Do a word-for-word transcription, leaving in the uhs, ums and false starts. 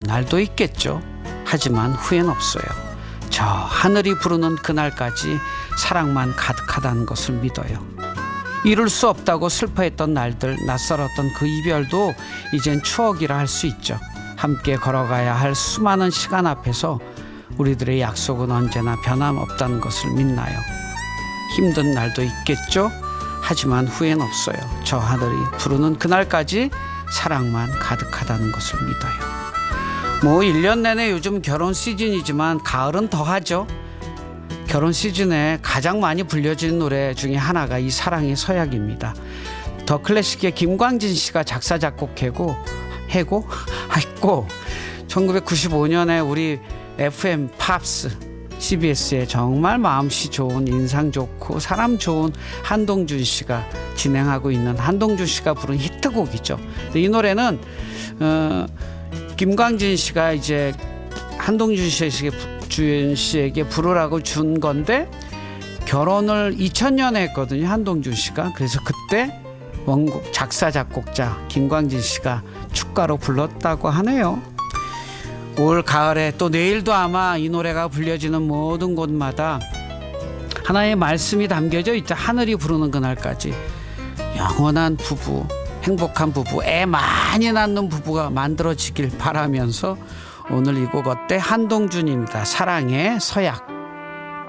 날도 있겠죠. 하지만 후회는 없어요. 저 하늘이 부르는 그날까지 사랑만 가득하다는 것을 믿어요. 이룰 수 없다고 슬퍼했던 날들, 낯설었던 그 이별도 이젠 추억이라 할 수 있죠. 함께 걸어가야 할 수많은 시간 앞에서 우리들의 약속은 언제나 변함없다는 것을 믿나요? 힘든 날도 있겠죠. 하지만 후회는 없어요. 저 하늘이 부르는 그날까지 사랑만 가득하다는 것을 믿어요. 뭐 일 년 내내 요즘 결혼 시즌이지만 가을은 더하죠. 결혼 시즌에 가장 많이 불려진 노래 중에 하나가 이 사랑의 서약입니다. 더 클래식의 김광진 씨가 작사 작곡하고 해고 했고 천구백구십오 년에 우리 에프엠 팝스 씨비에스에 정말 마음씨 좋은, 인상 좋고 사람 좋은 한동준 씨가 진행하고 있는, 한동준 씨가 부른 히트곡이죠. 이 노래는 어, 김광진 씨가 이제 한동준 씨에게, 주연 씨에게 부르라고 준 건데 결혼을 이천 년에 했거든요, 한동준 씨가. 그래서 그때 원곡 작사 작곡자 김광진 씨가 축가로 불렀다고 하네요. 올 가을에 또 내일도 아마 이 노래가 불려지는 모든 곳마다 하나의 말씀이 담겨져 있죠. 하늘이 부르는 그날까지 영원한 부부, 행복한 부부, 애 많이 낳는 부부가 만들어지길 바라면서 오늘 이 곡 어때? 한동준입니다. 사랑의 서약.